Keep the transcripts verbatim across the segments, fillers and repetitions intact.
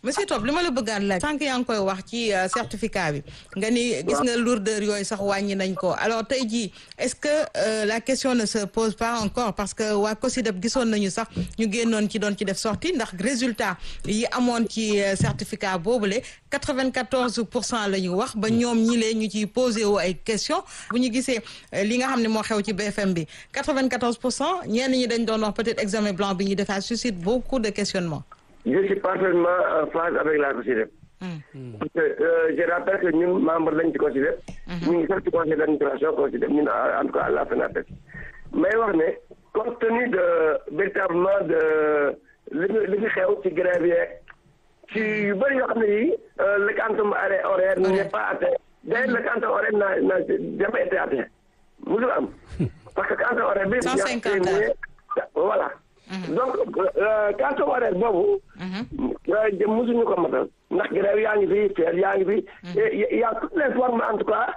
monsieur Top li ma la bëggaat laaj sànq yaa ngi koy wax ci certificat bi nga ni gis nga lourdeur yooyu sax wàññi nañ ko alors tey jii est-ce que euh, la question ne se pose pas encore parce que waa COSYDEP gisoon nañu sax ñu génnoon ci doon ci def sortie ndax résultat yi amoon ci certificat boobule quatre-vingt-quatorze pour cent la ñu wax ba ñoom ñi lee ñu ciy posé wu ay questions bu ñu gisee li nga xam ne moo xew ci B F M bi quatre-vingt-quatorze pour cent ñenn ñi dañ doon wax peut-être examen blanc bi ñu def ça suscite beaucoup de questionnements. Je suis parfaitement en phase avec la COSYDEP. Mmh. Parce que euh, je rappelle que ñun membre lañ ci COSYDEP. ñu ngi sax ci conseil d'administration COSYDEP ñun en tout cas à la FENAPES. may wax ne compte tenu de véritablement de li fi li fi xew ci grève yeeg ci yu bëri yoo xam ne yii le quantum horaire n'est pas atteint. D'ailleurs le quantum horaire n'a n'a jamais été atteint. musul am parce que quantum horaire bi. cent cinquante heures voilà. Mmh. donc quantum horaire boobu. Mmh. musuñu ko matal ndax grève yaa ngi fi feer yaa ngi fi. y a toutes les formes en tout cas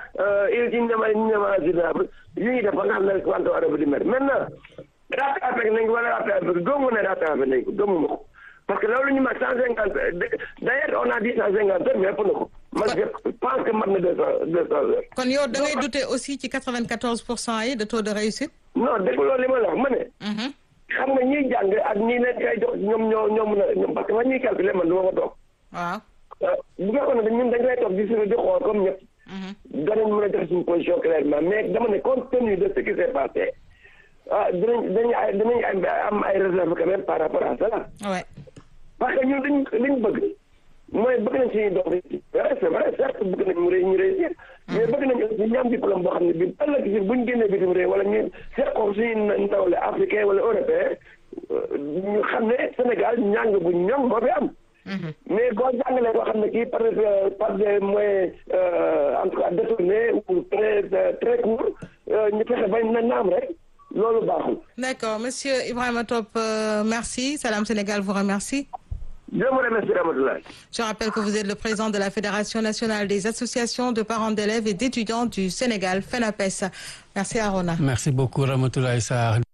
inimaginable yi ñuy def ba nga xam ne quantum horaire bi di mer maintenant rattrapé nañ ko wala rattrapé gëmu ne rattrapé nañ ko gëmuma ko parce que loolu ñu mag cent cinquante d'ailleurs on a dit cent cinquante heures mais ëpp na ko man je pense que mat na deux cent deux cent heures. kon yow da ngay douter aussi ci quatre-vingt-quatorze pour cent yi de taux de réussite. non dégg loolu li ma la wax ma ne. xam nga ñiy jàng ak ñi leen kay jox ñoom ñoo ñoo mën a ñoom parce que man ñuy calculer man du ma ko toog. waaw. bu fekkoon ne ñun dañ lay toog di suñu di xool comme ñëpp. danañ mën a def suñu position clairement mais dama ne compte tenu de ce qui s'est passé ah dinañ dinañ dinañ am ay réserve quand même par rapport à cela. ouais. parce que ñun dañu li ñu bëgg mooy bëgg nañ suñuy doom réussir c'est vrai certes bëgg nañ mu ñu réussir. mais bëgg nañu aussi ñu am diplôme boo xam ne bii ëllëg si buñ génnee bitim réew wala ñu seet ko suñu ndawle africain wala européen ñu xam ne Sénégal njàng bu ñoŋ moo fi am. mais boo jàngalee boo xam ne kii par par des moyens en tout cas détournés ou très très courts ñu fexe bañ na naam rek loolu baaxul. D'accord monsieur Ibrahima Top euh, merci Salam Sénégal vous remercie. Je vous remercie, Ramatoulaye. Je rappelle que vous êtes le président de la Fédération nationale des associations de parents d'élèves et d'étudiants du Sénégal, FENAPES. Merci Arona. Merci beaucoup Ramatoulaye Sarr.